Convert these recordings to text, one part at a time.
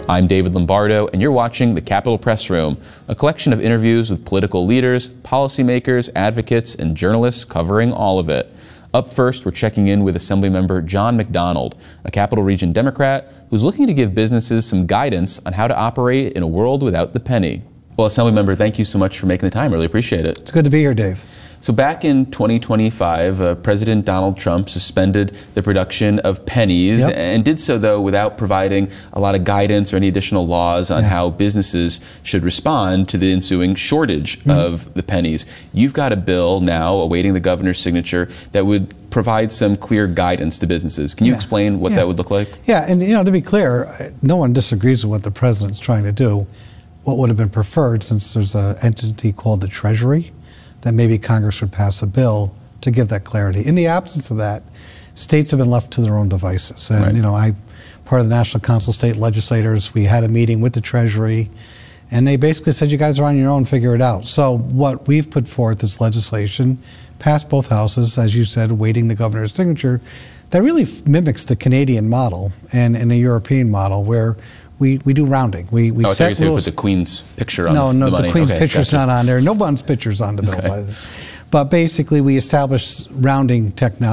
I'm David Lombardo, and you're watching The Capitol Press Room, a collection of interviews with political leaders, policymakers, advocates, and journalists covering all of it. Up first, we're checking in with Assemblymember John McDonald, a Capital Region Democrat who's looking to give businesses some guidance on how to operate in a world without the penny. Well, Assemblymember, thank you so much for making the time. Really appreciate it. It's good to be here, Dave. So back in 2025, President Donald Trump suspended the production of pennies, and did so, though, without providing a lot of guidance or any additional laws on how businesses should respond to the ensuing shortage of the pennies. You've got a bill now awaiting the governor's signature that would provide some clear guidance to businesses. Can you explain what that would look like? Yeah, and to be clear, no one disagrees with what the president's trying to do. What would have been preferred, since there's an entity called the Treasury, that maybe Congress would pass a bill to give that clarity. In the absence of that, states have been left to their own devices. And, I'm part of the National Council of State Legislators. We had a meeting with the Treasury, and they basically said, you guys are on your own, figure it out. So what we've put forth is legislation, passed both houses, as you said, awaiting the governor's signature, that really mimics the Canadian model and the European model, where we do rounding. We set rules. Put the Queen's picture on the money. No, the Queen's picture's not on there. No one's picture's on the bill. But basically, we established rounding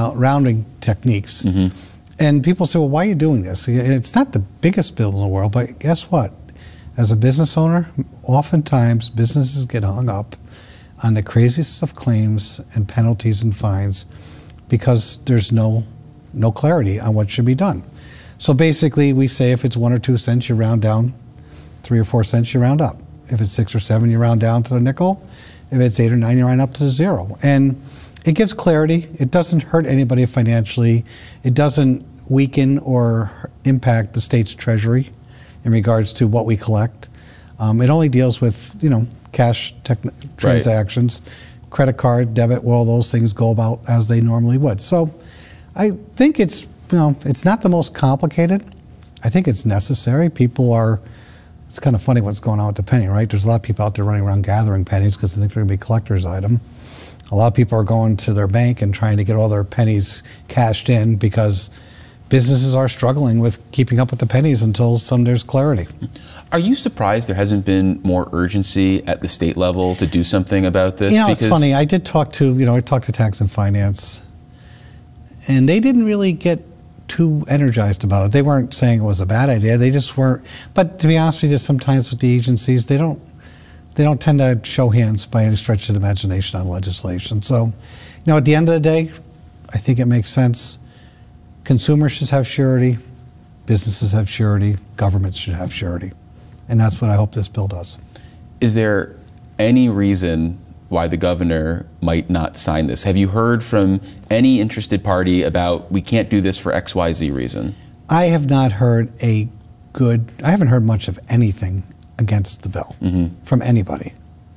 techniques. And people say, well, why are you doing this? It's not the biggest bill in the world, but guess what? As a business owner, oftentimes businesses get hung up on the craziest of claims and penalties and fines because there's no clarity on what should be done. So basically, we say if it's 1 or 2 cents, you round down. 3 or 4 cents, you round up. If it's 6 or 7, you round down to the nickel. If it's 8 or 9, you round up to 0. And it gives clarity. It doesn't hurt anybody financially. It doesn't weaken or impact the state's treasury in regards to what we collect. It only deals with, cash transactions, credit card, debit, all those things go about as they normally would. So I think it's not the most complicated. I think it's necessary. It's kind of funny what's going on with the penny, right? There's a lot of people out there running around gathering pennies because they think they're going to be a collector's item. A lot of people are going to their bank and trying to get all their pennies cashed in because businesses are struggling with keeping up with the pennies until there's clarity. Are you surprised there hasn't been more urgency at the state level to do something about this? It's funny. I did talk to, I talked to Tax and Finance, and they didn't really get too energized about it. They weren't saying it was a bad idea. They just weren't. But to be honest with you, sometimes with the agencies, they don't tend to show hands by any stretch of the imagination on legislation. So, at the end of the day, I think it makes sense. Consumers should have surety, businesses have surety, governments should have surety. And that's what I hope this bill does. Is there any reason why the governor might not sign this? Have you heard from any interested party about we can't do this for XYZ reason? I have not heard I haven't heard much of anything against the bill from anybody.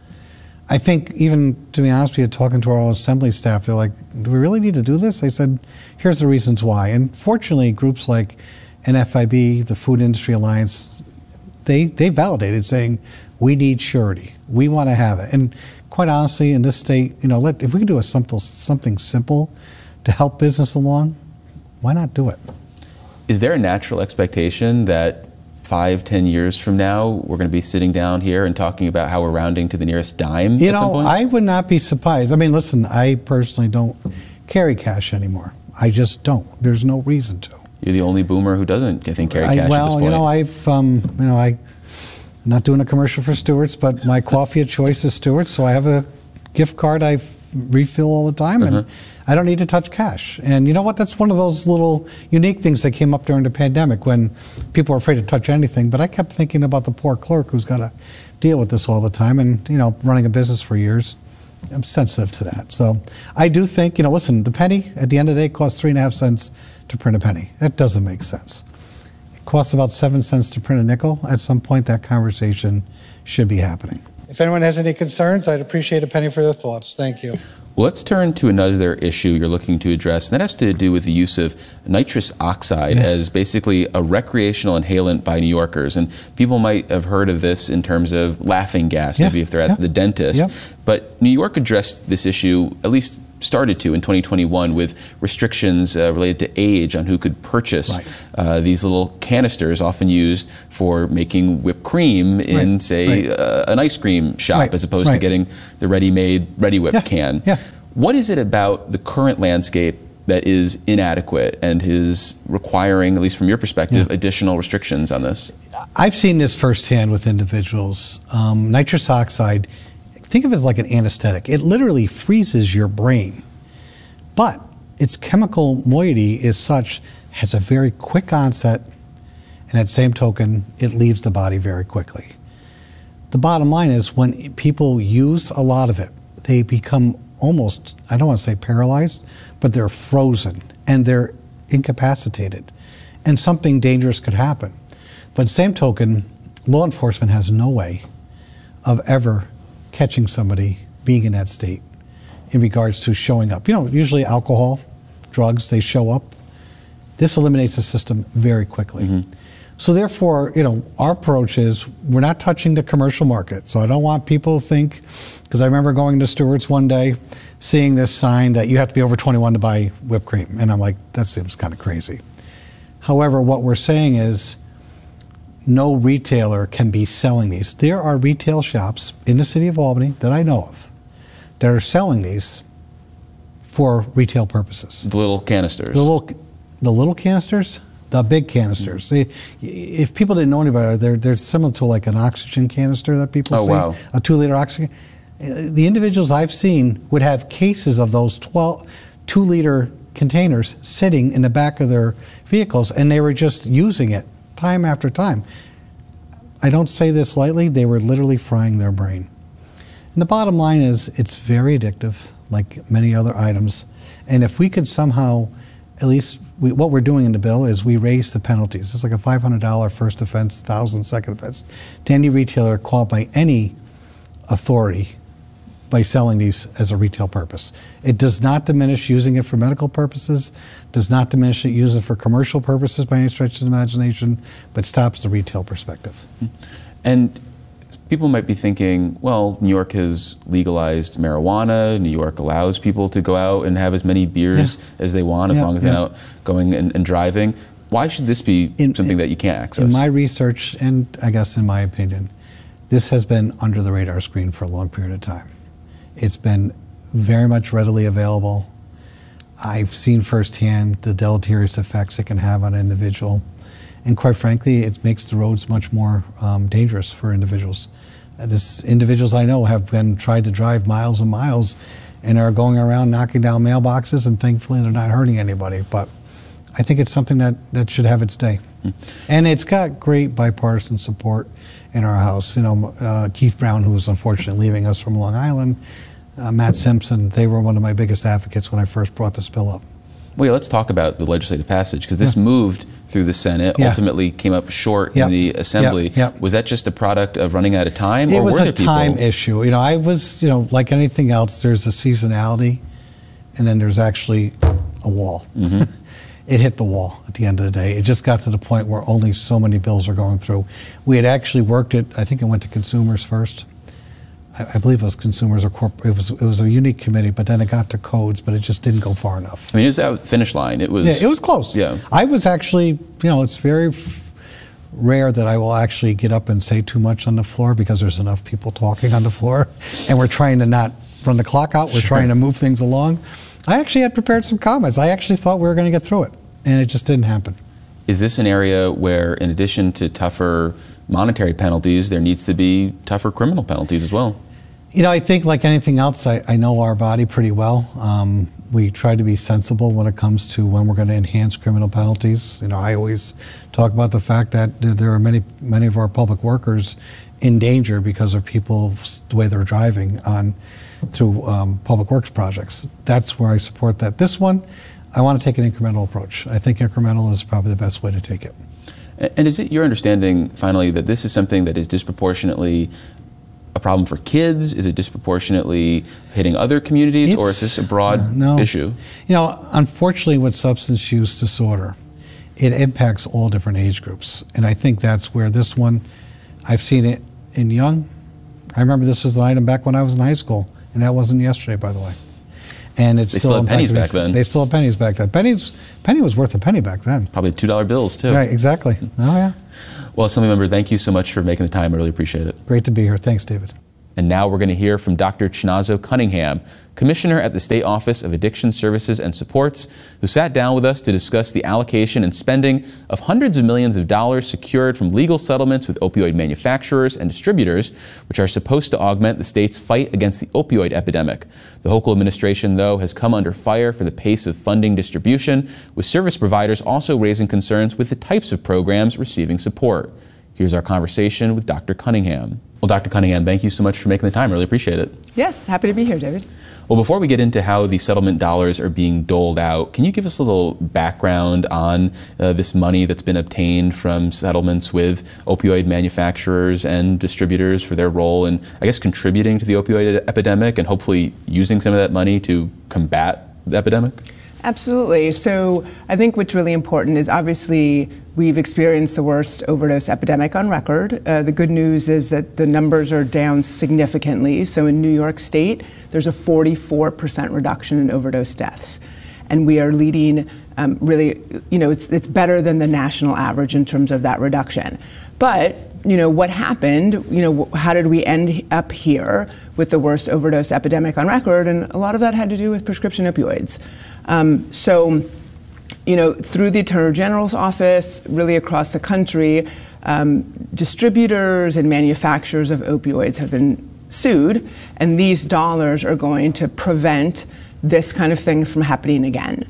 I think even, to be honest with you, talking to our own assembly staff, they're like, do we really need to do this? I said, here's the reasons why. And fortunately, groups like NFIB, the Food Industry Alliance, they validated saying, we need surety. We want to have it. And quite honestly, in this state, if we could do something simple to help business along, why not do it? Is there a natural expectation that 5-10 years from now, we're going to be sitting down here and talking about how we're rounding to the nearest dime at some point? I would not be surprised. I mean, listen, I personally don't carry cash anymore. I just don't. There's no reason to. You're the only boomer who doesn't, I think, carry cash at this point. I'm not doing a commercial for Stewart's, but my coffee of choice is Stewart's, so I have a gift card I refill all the time, and I don't need to touch cash. And you know what? That's one of those little unique things that came up during the pandemic when people were afraid to touch anything. But I kept thinking about the poor clerk who's got to deal with this all the time, and running a business for years, I'm sensitive to that. So I do think, listen, the penny at the end of the day costs 3.5 cents to print a penny. That doesn't make sense. It costs about 7 cents to print a nickel. At some point, that conversation should be happening. If anyone has any concerns, I'd appreciate a penny for their thoughts. Thank you. Well, let's turn to another issue you're looking to address, and that has to do with the use of nitrous oxide as basically a recreational inhalant by New Yorkers. And people might have heard of this in terms of laughing gas, maybe if they're at the dentist. But New York addressed this issue, at least started to in 2021 with restrictions related to age on who could purchase these little canisters often used for making whipped cream in, say, an ice cream shop as opposed to getting the ready-made, ready-whipped can. What is it about the current landscape that is inadequate and is requiring, at least from your perspective, additional restrictions on this? I've seen this firsthand with individuals. Nitrous oxide, think of it as like an anesthetic. It literally freezes your brain. But its chemical moiety is such, has a very quick onset, and at the same token, it leaves the body very quickly. The bottom line is when people use a lot of it, they become almost, I don't want to say paralyzed, but they're frozen and they're incapacitated. And something dangerous could happen. But at the same token, law enforcement has no way of ever catching somebody being in that state in regards to showing up. You know, usually alcohol, drugs, they show up. This eliminates the system very quickly. So therefore, you know, our approach is we're not touching the commercial market. So I don't want people to think, because I remember going to Stewart's one day, seeing this sign that you have to be over 21 to buy whipped cream. And I'm like, that seems kind of crazy. However, what we're saying is no retailer can be selling these. There are retail shops in the city of Albany that I know of that are selling these for retail purposes. The little canisters. The little canisters, the big canisters. If people didn't know any better, they're similar to like an oxygen canister that people see. A 2-liter oxygen. The individuals I've seen would have cases of those 2-liter containers sitting in the back of their vehicles, and they were just using it time after time. I don't say this lightly, they were literally frying their brain. And the bottom line is it's very addictive, like many other items. And if we could somehow, at least what we're doing in the bill is we raise the penalties. It's like a $500 first offense, $1,000 second offense to any retailer caught by any authority by selling these as a retail purpose. It does not diminish using it for medical purposes, does not diminish it using it for commercial purposes by any stretch of the imagination, but stops the retail perspective. And people might be thinking, well, New York has legalized marijuana. New York allows people to go out and have as many beers as they want, as long as they're not going and driving. Why should this be something that you can't access? In my research, and I guess in my opinion, this has been under the radar screen for a long period of time. It's been very much readily available. I've seen firsthand the deleterious effects it can have on an individual. And quite frankly, it makes the roads much more dangerous for individuals. Individuals I know have tried to drive miles and miles and are going around knocking down mailboxes, and thankfully they're not hurting anybody. But I think it's something that should have its day. And it's got great bipartisan support in our House. You know, Keith Brown, who was unfortunately leaving us from Long Island, Matt Simpson, they were one of my biggest advocates when I first brought this bill up. Well, yeah, let's talk about the legislative passage, because this moved through the Senate, ultimately came up short in the Assembly. Was that just a product of running out of time? It was a time issue. You know, I was, you know, like anything else, there's a seasonality, and then there's actually a wall. It hit the wall at the end of the day. It just got to the point where only so many bills are going through. We had actually worked it, I think it went to consumers first. I believe it was consumers or corporate. It was a unique committee, but then it got to codes, but it just didn't go far enough. I mean, it was out the finish line. It was. Yeah, it was close. Yeah. I was actually, you know, it's very rare that I will actually get up and say too much on the floor because there's enough people talking on the floor, and we're trying to not run the clock out. We're trying to move things along. I actually had prepared some comments. I actually thought we were going to get through it, and it just didn't happen. Is this an area where, in addition to tougher monetary penalties, there needs to be tougher criminal penalties as well? You know, I think like anything else, I know our body pretty well. We try to be sensible when it comes to when we're going to enhance criminal penalties. You know, I always talk about the fact that there are many of our public workers in danger because of people, the way they're driving through public works projects. That's where I support that. This one, I want to take an incremental approach. I think incremental is probably the best way to take it. And is it your understanding, finally, that this is something that is disproportionately a problem for kids? Is it disproportionately hitting other communities, or is this a broad issue? You know, unfortunately with substance use disorder, it impacts all different age groups. And I think that's where this one, I've seen it in young. I remember this was an item back when I was in high school, and that wasn't yesterday, by the way. And it's they still had pennies back then. They still had pennies back then. Penny was worth a penny back then. Probably $2 bills, too. Right, exactly. Oh, yeah. Well, Assemblymember, thank you so much for making the time. I really appreciate it. Great to be here. Thanks, David. And now we're going to hear from Dr. Chinazo Cunningham, Commissioner at the State Office of Addiction Services and Supports, who sat down with us to discuss the allocation and spending of hundreds of millions of dollars secured from legal settlements with opioid manufacturers and distributors, which are supposed to augment the state's fight against the opioid epidemic. The Hochul administration, though, has come under fire for the pace of funding distribution, with service providers also raising concerns with the types of programs receiving support. Here's our conversation with Dr. Cunningham. Well, Dr. Cunningham, thank you so much for making the time. Really appreciate it. Yes, happy to be here, David. Well, before we get into how the settlement dollars are being doled out, can you give us a little background on this money that's been obtained from settlements with opioid manufacturers and distributors for their role in, I guess, contributing to the opioid epidemic and hopefully using some of that money to combat the epidemic? Absolutely. So I think what's really important is obviously we've experienced the worst overdose epidemic on record. The good news is that the numbers are down significantly. So in New York State, there's a 44% reduction in overdose deaths. And we are leading really, it's better than the national average in terms of that reduction. But what happened, how did we end up here with the worst overdose epidemic on record? And a lot of that had to do with prescription opioids. Through the Attorney General's office, really across the country, distributors and manufacturers of opioids have been sued, and these dollars are going to prevent this kind of thing from happening again.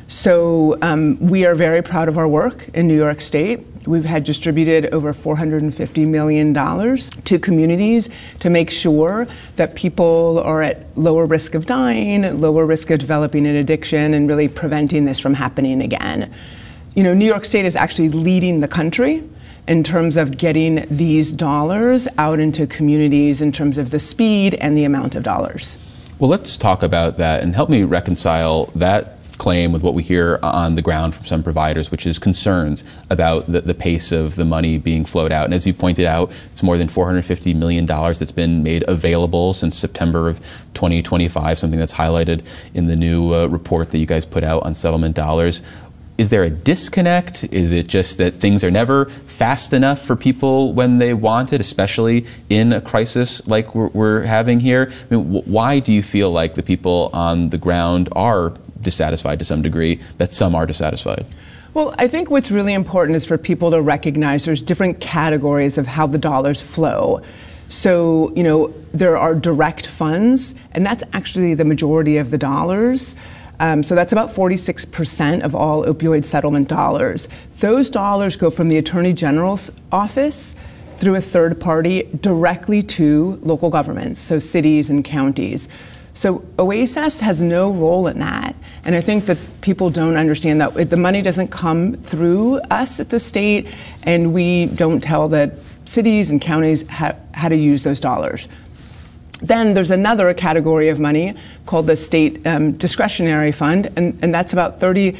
So we are very proud of our work in New York State. We've had distributed over $450 million to communities to make sure that people are at lower risk of dying, lower risk of developing an addiction, and really preventing this from happening again. New York State is actually leading the country in terms of getting these dollars out into communities in terms of the speed and the amount of dollars. Well, let's talk about that and help me reconcile that claim with what we hear on the ground from some providers, which is concerns about the pace of the money being flowed out. And as you pointed out, it's more than $450 million that's been made available since September of 2025, something that's highlighted in the new report that you guys put out on settlement dollars. Is there a disconnect? Is it just that things are never fast enough for people when they want it, especially in a crisis like we're having here? I mean, why do you feel like the people on the ground are dissatisfied to some degree, that some are dissatisfied? Well, I think what's really important is for people to recognize there's different categories of how the dollars flow. So, there are direct funds, and that's actually the majority of the dollars. So that's about 46% of all opioid settlement dollars. Those dollars go from the Attorney General's office through a third party directly to local governments, so cities and counties. So OASAS has no role in that. And I think that people don't understand that the money doesn't come through us at the state, and we don't tell the cities and counties how to use those dollars. Then there's another category of money called the state discretionary fund, and that's about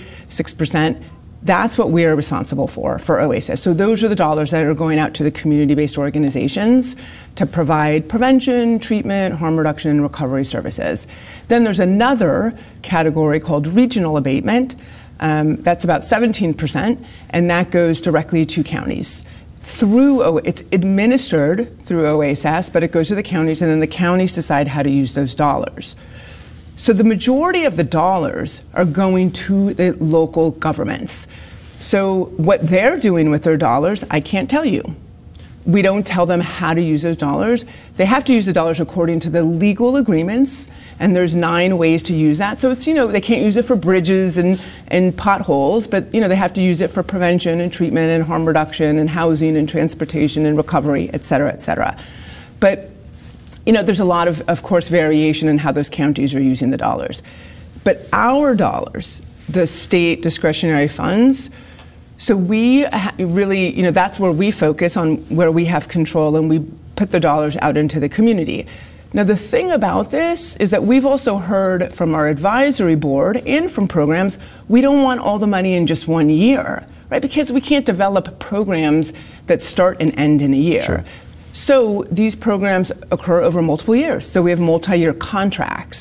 36%. That's what we are responsible for OASAS. So those are the dollars that are going out to the community-based organizations to provide prevention, treatment, harm reduction, and recovery services. Then there's another category called regional abatement. That's about 17%, and that goes directly to counties. It's administered through OASAS, but it goes to the counties, and then the counties decide how to use those dollars. So the majority of the dollars are going to the local governments. So what they're doing with their dollars, I can't tell you. We don't tell them how to use those dollars. They have to use the dollars according to the legal agreements, and there's 9 ways to use that. So it's, they can't use it for bridges and potholes, but, they have to use it for prevention and treatment and harm reduction and housing and transportation and recovery, et cetera, et cetera. But there's a lot of course, variation in how those counties are using the dollars. But our dollars, the state discretionary funds, so we really, that's where we focus on, where we have control, and we put the dollars out into the community. Now, the thing about this is that we've also heard from our advisory board and from programs, we don't want all the money in just 1 year, right? Because we can't develop programs that start and end in a year. Sure. So these programs occur over multiple years. So we have multi-year contracts.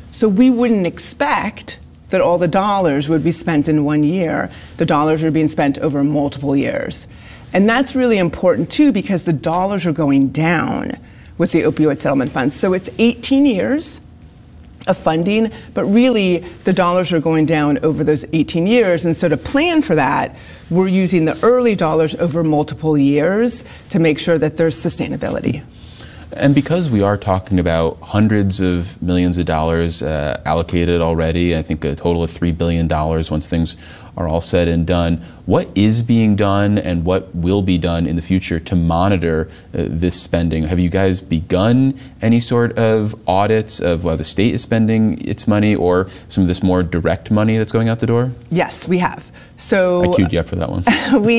So we wouldn't expect that all the dollars would be spent in 1 year. The dollars are being spent over multiple years. And that's really important too, because the dollars are going down with the opioid settlement funds. So it's 18 years of funding, but really the dollars are going down over those 18 years. And so to plan for that, we're using the early dollars over multiple years to make sure that there's sustainability. And because we are talking about hundreds of millions of dollars allocated already, I think a total of $3 billion once things are all said and done, what is being done and what will be done in the future to monitor this spending? Have you guys begun any sort of audits of how the state is spending its money or some of this more direct money that's going out the door? Yes, we have. So I queued you up for that one.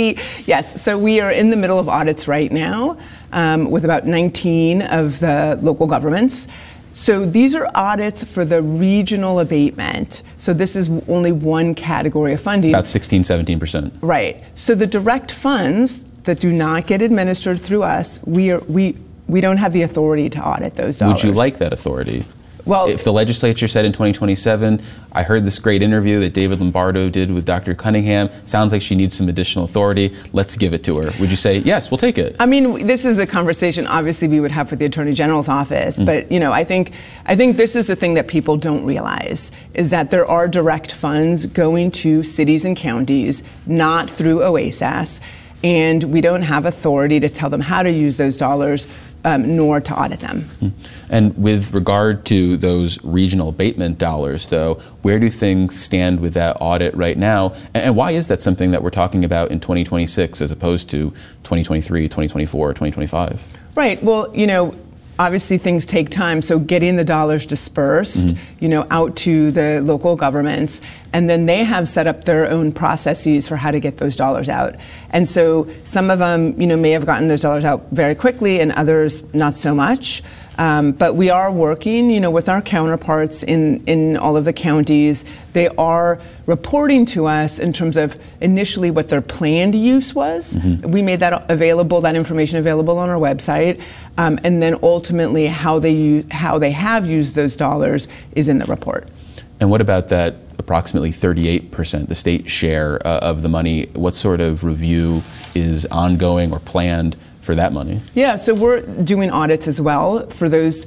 So we are in the middle of audits right now with about 19 of the local governments. So these are audits for the regional abatement. So this is only one category of funding. About 16-17%. Right. So the direct funds that do not get administered through us, we don't have the authority to audit those dollars. Would you like that authority? Well, if the legislature said in 2027, I heard this great interview that David Lombardo did with Dr. Cunningham, sounds like she needs some additional authority, let's give it to her. Would you say, yes, we'll take it? I mean, this is a conversation obviously we would have with the Attorney General's office, but I think this is the thing that people don't realize, is that there are direct funds going to cities and counties, not through OASAS, and we don't have authority to tell them how to use those dollars, nor to audit them. And with regard to those regional abatement dollars, though, where do things stand with that audit right now? And why is that something that we're talking about in 2026 as opposed to 2023, 2024, 2025? Right. Well, obviously things take time, so getting the dollars dispersed, out to the local governments, and then they have set up their own processes for how to get those dollars out. And so some of them, may have gotten those dollars out very quickly, and others not so much. But we are working, with our counterparts in all of the counties. They are reporting to us in terms of initially what their planned use was. We made that information available on our website, and then ultimately how they have used those dollars is in the report. And what about that approximately 38%, the state share of the money? What sort of review is ongoing or planned for that money? Yeah, so we're doing audits as well for those,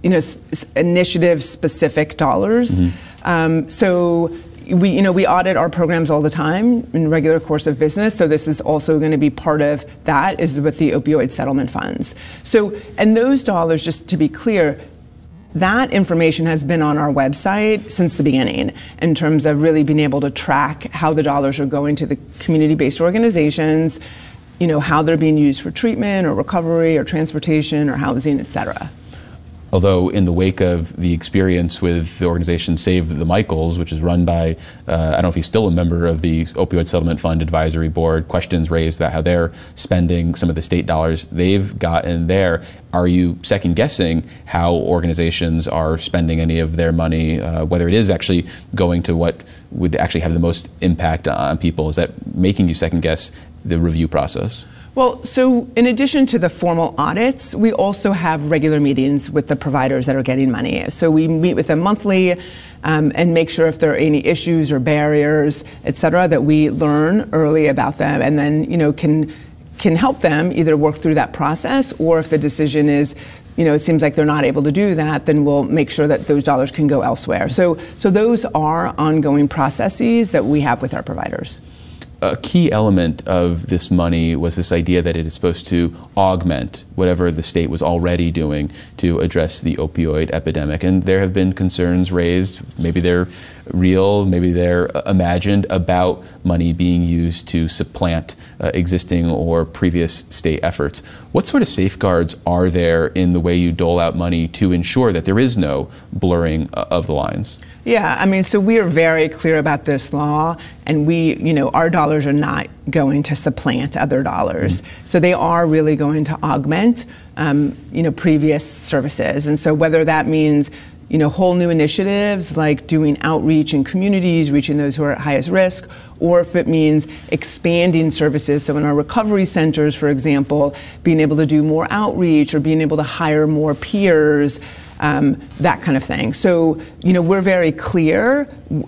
initiative-specific dollars. So we audit our programs all the time in regular course of business. So this is also going to be part of that, is with the opioid settlement funds. So, and those dollars, just to be clear, that information has been on our website since the beginning in terms of really being able to track how the dollars are going to the community-based organizations, how they're being used for treatment or recovery or transportation or housing, et cetera. Although in the wake of the experience with the organization Save the Michaels, which is run by, I don't know if he's still a member of the Opioid Settlement Fund Advisory Board, questions raised about how they're spending some of the state dollars they've gotten there. Are you second guessing how organizations are spending any of their money, whether it is actually going to what would actually have the most impact on people? Is that making you second guess the review process? Well, so in addition to the formal audits, we also have regular meetings with the providers that are getting money. So we meet with them monthly and make sure if there are any issues or barriers, et cetera, that we learn early about them and then, can help them either work through that process, or if the decision is, it seems like they're not able to do that, then we'll make sure that those dollars can go elsewhere. So those are ongoing processes that we have with our providers. A key element of this money was this idea that it is supposed to augment whatever the state was already doing to address the opioid epidemic. And there have been concerns raised, maybe they're real, maybe they're imagined, about money being used to supplant existing or previous state efforts. What sort of safeguards are there in the way you dole out money to ensure that there is no blurring of the lines? Yeah, so we are very clear about this law, and our dollars are not going to supplant other dollars. So they are really going to augment, previous services. And so whether that means, whole new initiatives like doing outreach in communities, reaching those who are at highest risk, or if it means expanding services. So in our recovery centers, for example, being able to do more outreach or being able to hire more peers, that kind of thing. So, we're very clear,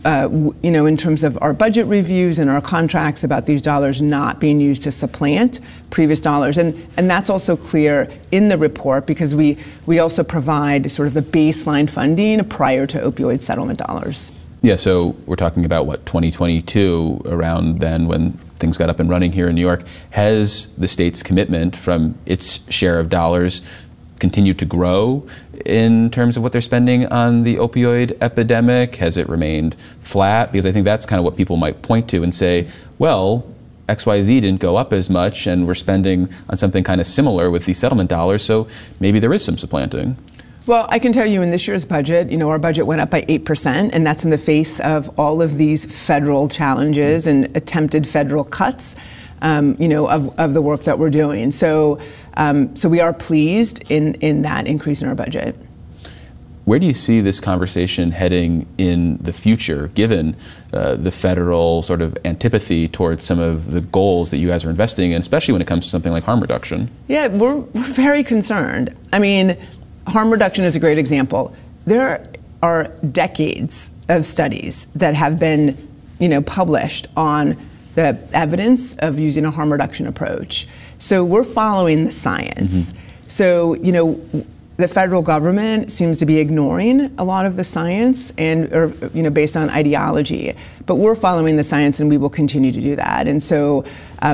in terms of our budget reviews and our contracts about these dollars not being used to supplant previous dollars. And that's also clear in the report because we also provide sort of the baseline funding prior to opioid settlement dollars. Yeah, so we're talking about, 2022, around then when things got up and running here in New York. Has the state's commitment from its share of dollars continued to grow in terms of what they're spending on the opioid epidemic? Has it remained flat? Because I think that's kind of what people might point to and say, well, XYZ didn't go up as much and we're spending on something kind of similar with these settlement dollars, so maybe there is some supplanting. Well, I can tell you in this year's budget, our budget went up by 8%, and that's in the face of all of these federal challenges and attempted federal cuts, of the work that we're doing. So we are pleased in that increase in our budget. Where do you see this conversation heading in the future, given the federal sort of antipathy towards some of the goals that you guys are investing in, especially when it comes to something like harm reduction? Yeah, we're very concerned. I mean, harm reduction is a great example. There are decades of studies that have been, published on the evidence of using a harm reduction approach. So we're following the science. Mm-hmm. So, the federal government seems to be ignoring a lot of the science or based on ideology. But we're following the science and we will continue to do that. And so,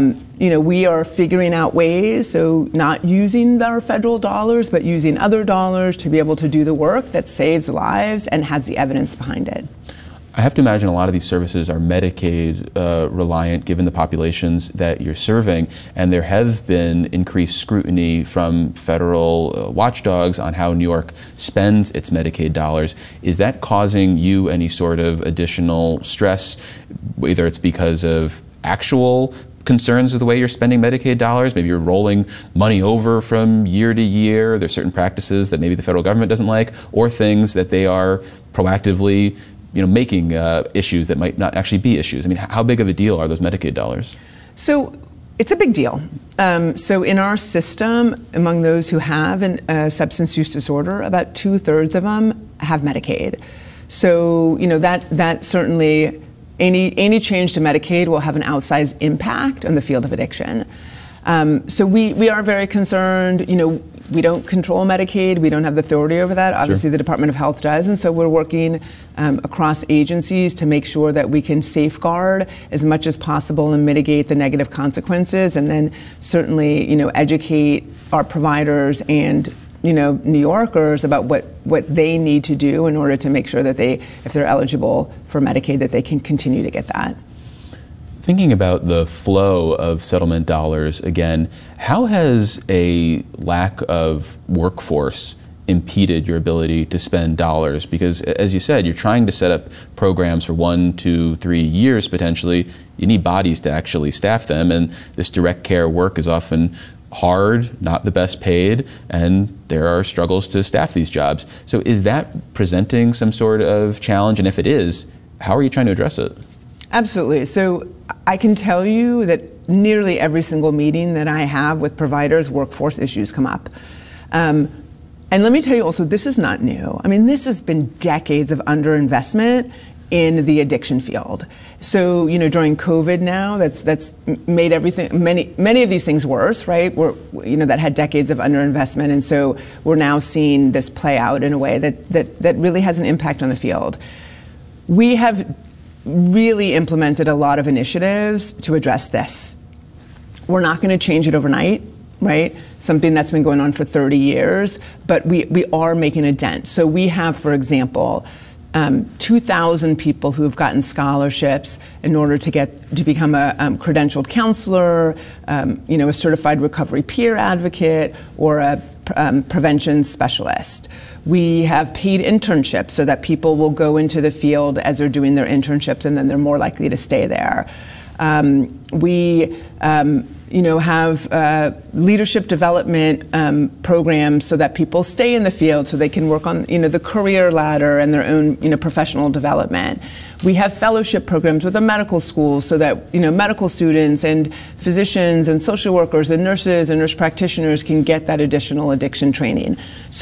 we are figuring out ways, so not using our federal dollars, but using other dollars to be able to do the work that saves lives and has the evidence behind it. I have to imagine a lot of these services are Medicaid reliant given the populations that you're serving, and there have been increased scrutiny from federal watchdogs on how New York spends its Medicaid dollars. Is that causing you any sort of additional stress, whether it's because of actual concerns with the way you're spending Medicaid dollars? Maybe you're rolling money over from year to year. There's certain practices that maybe the federal government doesn't like, or things that they are proactively making issues that might not actually be issues. I mean, how big of a deal are those Medicaid dollars? So it's a big deal. So in our system, among those who have a substance use disorder, about 2/3 of them have Medicaid. So, that certainly, any change to Medicaid will have an outsized impact on the field of addiction. So we are very concerned. We don't control Medicaid. We don't have the authority over that. Obviously, the Department of Health does. And so we're working across agencies to make sure that we can safeguard as much as possible and mitigate the negative consequences. And then certainly, educate our providers and, New Yorkers about what they need to do in order to make sure that if they're eligible for Medicaid, that they can continue to get that. Thinking about the flow of settlement dollars again, how has a lack of workforce impeded your ability to spend dollars? Because as you said, you're trying to set up programs for 1, 2, 3 years potentially. You need bodies to actually staff them, and this direct care work is often hard, not the best paid, and there are struggles to staff these jobs. So is that presenting some sort of challenge? And if it is, how are you trying to address it? Absolutely. So I can tell you that nearly every single meeting that I have with providers, workforce issues come up. And let me tell you also, this is not new. I mean, this has been decades of underinvestment in the addiction field. So, during COVID now, that's made many of these things worse, right? That had decades of underinvestment. And so we're now seeing this play out in a way that really has an impact on the field. We have really implemented a lot of initiatives to address this. We're not going to change it overnight, right? Something that's been going on for 30 years, but we are making a dent. So we have, for example, 2,000 people who have gotten scholarships in order to become a credentialed counselor, a certified recovery peer advocate, or a prevention specialist. We have paid internships so that people will go into the field as they're doing their internships, and then they're more likely to stay there. We have leadership development programs so that people stay in the field, so they can work on the career ladder and their own professional development. We have fellowship programs with the medical schools so that medical students and physicians and social workers and nurses and nurse practitioners can get that additional addiction training. So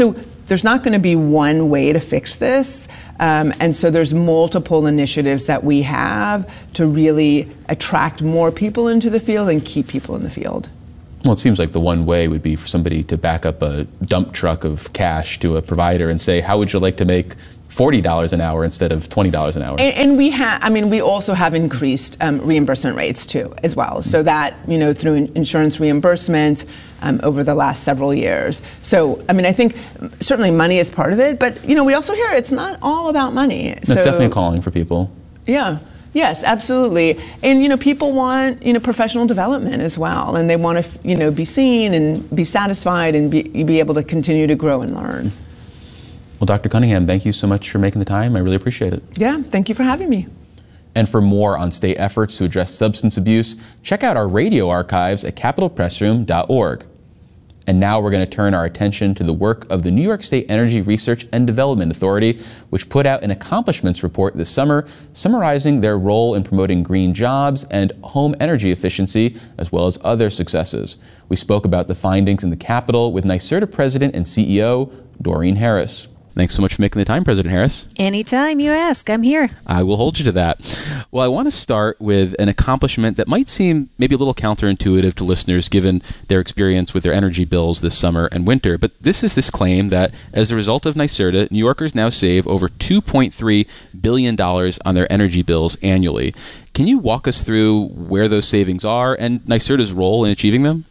there's not going to be one way to fix this. And so there's multiple initiatives that we have to really attract more people into the field and keep people in the field. Well, it seems like the one way would be for somebody to back up a dump truck of cash to a provider and say, how would you like to make $40 an hour instead of $20 an hour? And we also have increased reimbursement rates too, as well. So that, through insurance reimbursement over the last several years. So, I think certainly money is part of it, but, we also hear it's not all about money. That's definitely a calling for people. Yeah. Yes, absolutely. And, people want, professional development as well. And they want to, be seen and be satisfied and be able to continue to grow and learn. Well, Dr. Cunningham, thank you so much for making the time. I really appreciate it. Yeah, thank you for having me. And for more on state efforts to address substance abuse, check out our radio archives at capitolpressroom.org. And now we're going to turn our attention to the work of the New York State Energy Research and Development Authority, which put out an accomplishments report this summer summarizing their role in promoting green jobs and home energy efficiency, as well as other successes. We spoke about the findings in the Capitol with NYSERDA President and CEO Doreen Harris. Thanks so much for making the time, President Harris. Anytime you ask, I'm here. I will hold you to that. Well, I want to start with an accomplishment that might seem maybe a little counterintuitive to listeners given their experience with their energy bills this summer and winter. But this is this claim that as a result of NYSERDA, New Yorkers now save over $2.3 billion on their energy bills annually. Can you walk us through where those savings are and NYSERDA's role in achieving them?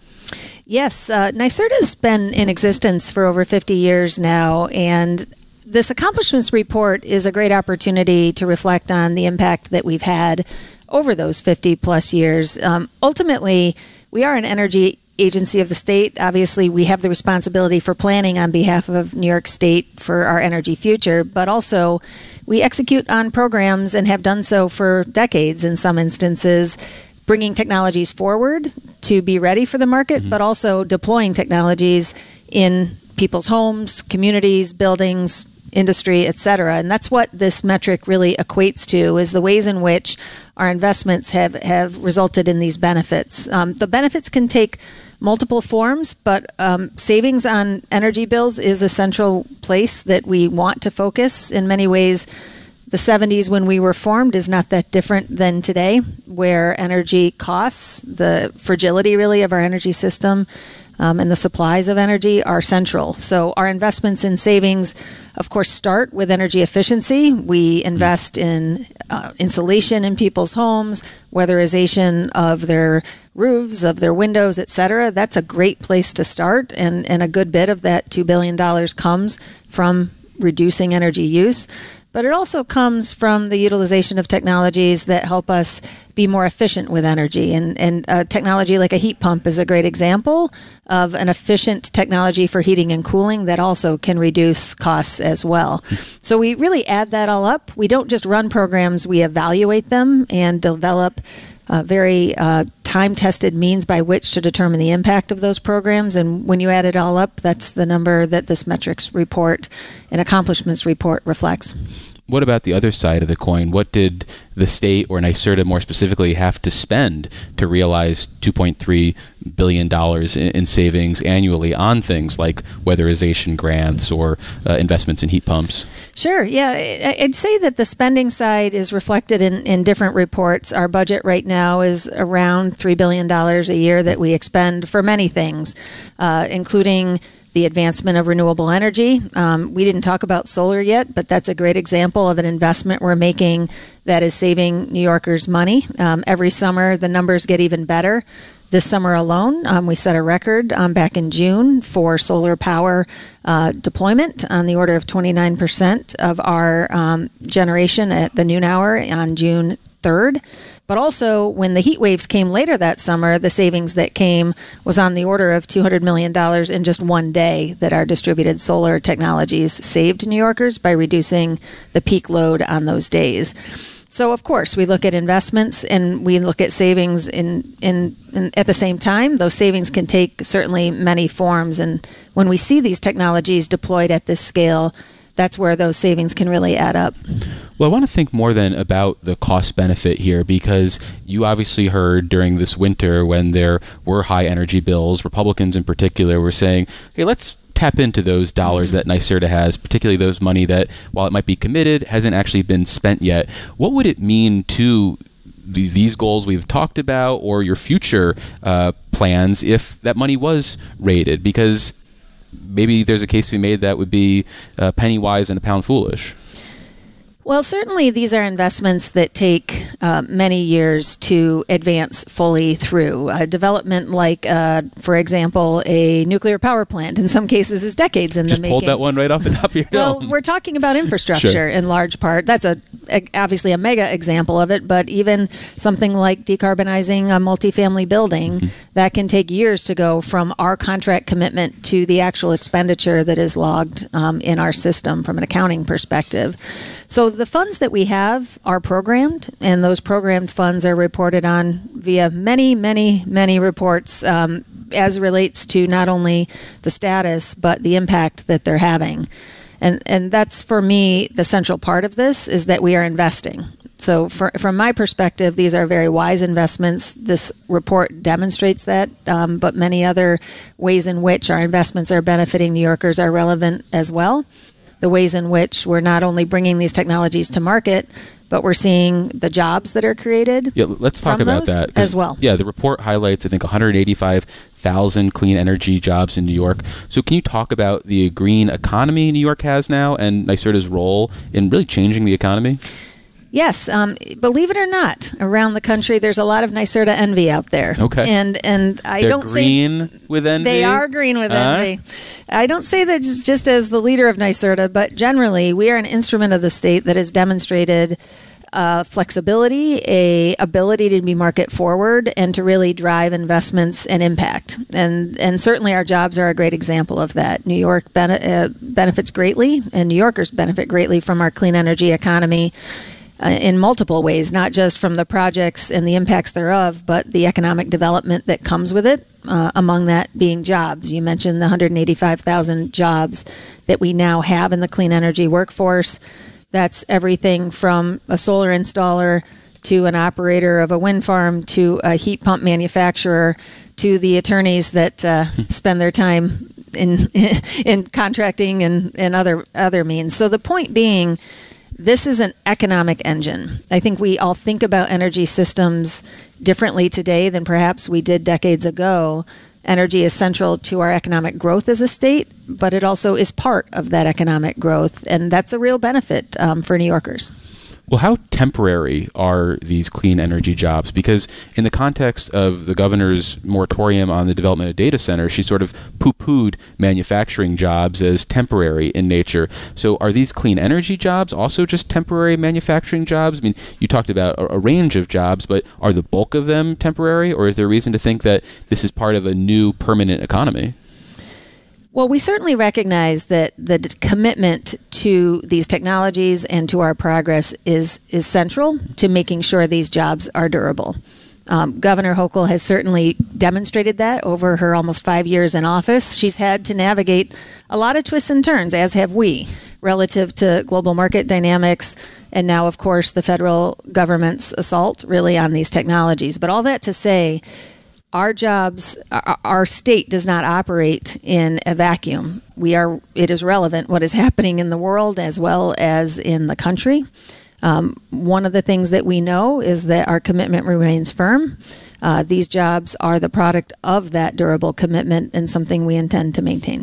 Yes, NYSERDA has been in existence for over 50 years now, and this accomplishments report is a great opportunity to reflect on the impact that we've had over those 50 plus years. Ultimately, we are an energy agency of the state. Obviously, we have the responsibility for planning on behalf of New York State for our energy future, but also we execute on programs and have done so for decades in some instances, bringing technologies forward to be ready for the market, but also deploying technologies in people's homes, communities, buildings, industry, et cetera. And that's what this metric really equates to, is the ways in which our investments have resulted in these benefits. The benefits can take multiple forms, but savings on energy bills is a central place that we want to focus. In many ways, the 70s when we were formed is not that different than today, where energy costs, the fragility really of our energy system, and the supplies of energy are central. So our investments in savings, of course, start with energy efficiency. We invest in insulation in people's homes, weatherization of their roofs, of their windows, et cetera. That's a great place to start, and a good bit of that $2 billion comes from reducing energy use. But it also comes from the utilization of technologies that help us be more efficient with energy. And technology like a heat pump is a great example of an efficient technology for heating and cooling that also can reduce costs as well. So we really add that all up. We don't just run programs, we evaluate them and develop very time-tested means by which to determine the impact of those programs. And when you add it all up, that's the number that this metrics report and accomplishments report reflects. What about the other side of the coin? What did the state, or NYSERDA more specifically, have to spend to realize $2.3 billion in savings annually on things like weatherization grants or investments in heat pumps? Sure. Yeah, I'd say that the spending side is reflected in different reports. Our budget right now is around $3 billion a year that we expend for many things, including the advancement of renewable energy. We didn't talk about solar yet, but that's a great example of an investment we're making that is saving New Yorkers money. Every summer, the numbers get even better. This summer alone, we set a record back in June for solar power deployment on the order of 29% of our generation at the noon hour on June 3rd. But also, when the heat waves came later that summer, the savings that came was on the order of $200 million in just one day that our distributed solar technologies saved New Yorkers by reducing the peak load on those days. So, of course, we look at investments and we look at savings in at the same time. Those savings can take certainly many forms. And when we see these technologies deployed at this scale, that's where those savings can really add up. Well, I want to think more then about the cost benefit here, because you obviously heard during this winter when there were high energy bills, Republicans in particular were saying, hey, let's tap into those dollars that NYSERDA has, particularly those money that, while it might be committed, hasn't actually been spent yet. What would it mean to these goals we've talked about or your future plans if that money was rated? Because maybe there's a case to be made that would be penny wise and a pound foolish. Well, certainly these are investments that take many years to advance fully through. Development like, for example, a nuclear power plant in some cases is decades in the making. Just pulled that one right off the top of your dome. Well, we're talking about infrastructure Sure. in large part. That's obviously a mega example of it, but even something like decarbonizing a multifamily building, that can take years to go from our contract commitment to the actual expenditure that is logged in our system from an accounting perspective. So the funds that we have are programmed, and those programmed funds are reported on via many, many, many reports as relates to not only the status, but the impact that they're having. And that's, for me, the central part of this, is that we are investing. So from my perspective, these are very wise investments. This report demonstrates that, but many other ways in which our investments are benefiting New Yorkers are relevant as well. The ways in which we're not only bringing these technologies to market, but we're seeing the jobs that are created. Yeah, let's talk about that as well. Yeah, the report highlights, I think, 185,000 clean energy jobs in New York. So can you talk about the green economy New York has now and NYSERDA's role in really changing the economy? Yes, believe it or not, around the country there's a lot of NYSERDA envy out there. Okay, and I They're don't green say with envy. They are green with envy. I don't say that just as the leader of NYSERDA, but generally we are an instrument of the state that has demonstrated flexibility, a ability to be market forward, and to really drive investments and impact. And certainly our jobs are a great example of that. New York benefits greatly, and New Yorkers benefit greatly from our clean energy economy. In multiple ways, not just from the projects and the impacts thereof, but the economic development that comes with it, among that being jobs. You mentioned the 185,000 jobs that we now have in the clean energy workforce. That's everything from a solar installer to an operator of a wind farm to a heat pump manufacturer to the attorneys that spend their time in contracting and other means. So the point being, this is an economic engine. I think we all think about energy systems differently today than perhaps we did decades ago. Energy is central to our economic growth as a state, but it also is part of that economic growth, and that's a real benefit for New Yorkers. Well, how temporary are these clean energy jobs? Because in the context of the governor's moratorium on the development of data centers, she sort of poo-pooed manufacturing jobs as temporary in nature. So are these clean energy jobs also just temporary manufacturing jobs? I mean, you talked about a range of jobs, but are the bulk of them temporary, or is there reason to think that this is part of a new permanent economy? Well, we certainly recognize that the commitment to these technologies and to our progress is central to making sure these jobs are durable. Governor Hochul has certainly demonstrated that over her almost 5 years in office. She's had to navigate a lot of twists and turns, as have we, relative to global market dynamics and now, of course, the federal government's assault really on these technologies. But all that to say, our jobs, our state does not operate in a vacuum. It is relevant what is happening in the world as well as in the country. One of the things that we know is that our commitment remains firm. These jobs are the product of that durable commitment and something we intend to maintain.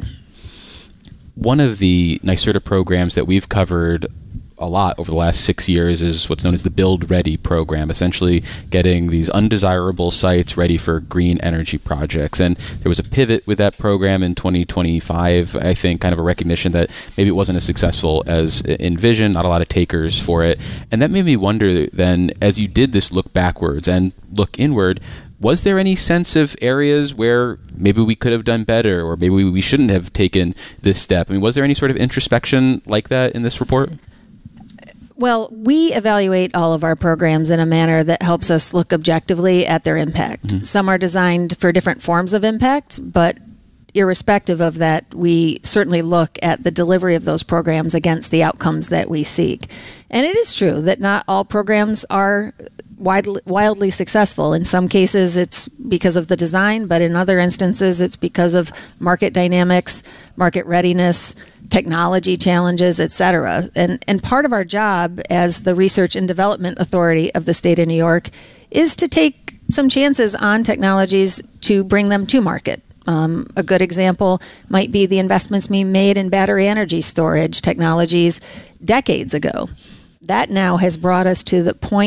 One of the NYSERDA programs that we've covered a lot over the last 6 years is what's known as the Build Ready program, essentially getting these undesirable sites ready for green energy projects. And there was a pivot with that program in 2025, I think, kind of a recognition that maybe it wasn't as successful as envisioned, not a lot of takers for it. And that made me wonder then, as you did this look backwards and look inward, was there any sense of areas where maybe we could have done better or maybe we shouldn't have taken this step? I mean, was there any sort of introspection like that in this report? Well, we evaluate all of our programs in a manner that helps us look objectively at their impact. Mm-hmm. Some are designed for different forms of impact, but irrespective of that, we certainly look at the delivery of those programs against the outcomes that we seek. And it is true that not all programs are wildly successful. In some cases, it's because of the design, but in other instances, it's because of market dynamics, market readiness, technology challenges, et cetera. And part of our job as the Research and Development Authority of the state of New York is to take some chances on technologies to bring them to market. A good example might be the investments we made in battery energy storage technologies decades ago. That now has brought us to the point